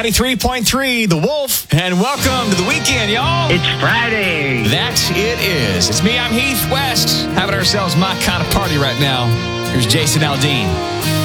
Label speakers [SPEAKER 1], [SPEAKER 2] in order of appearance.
[SPEAKER 1] 93.3, The Wolf, and welcome to the weekend, y'all.
[SPEAKER 2] It's Friday.
[SPEAKER 1] That it is. It's me, I'm Heath West, having ourselves my kind of party right now. Here's Jason Aldean.